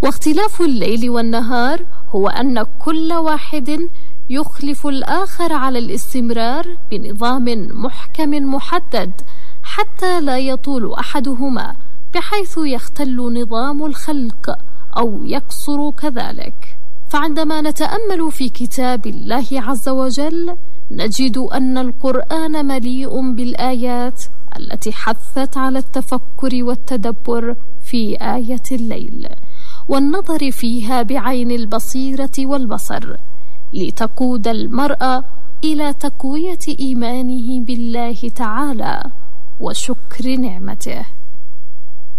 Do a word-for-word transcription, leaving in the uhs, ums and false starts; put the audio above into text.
واختلاف الليل والنهار هو أن كل واحد يخلف الآخر على الاستمرار بنظام محكم محدد حتى لا يطول أحدهما بحيث يختل نظام الخلق أو يكسر كذلك. فعندما نتأمل في كتاب الله عز وجل نجد أن القرآن مليء بالآيات التي حثت على التفكر والتدبر في آية الليل والنظر فيها بعين البصيرة والبصر لتقود المرء إلى تقوية إيمانه بالله تعالى وشكر نعمته.